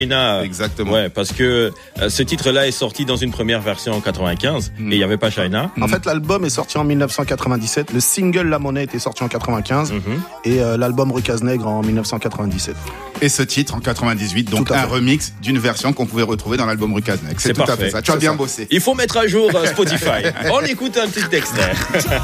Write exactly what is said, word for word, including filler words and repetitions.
China. Exactement. Ouais, parce que euh, ce titre-là est sorti dans une première version en quatre-vingt-quinze mm. et il n'y avait pas China. En fait, l'album est sorti en dix-neuf cent quatre-vingt-dix-sept. Le single La Monnaie était sorti en quatre-vingt-quinze mm-hmm. et euh, l'album Rukaz Negre en dix-neuf cent quatre-vingt-dix-sept. Et ce titre en quatre-vingt-dix-huit, donc un remix d'une version qu'on pouvait retrouver dans l'album Rukaz Negre. C'est, C'est tout parfait. À fait ça. Tu as bien ça. bossé. Il faut mettre à jour euh, Spotify. On écoute un petit extrait.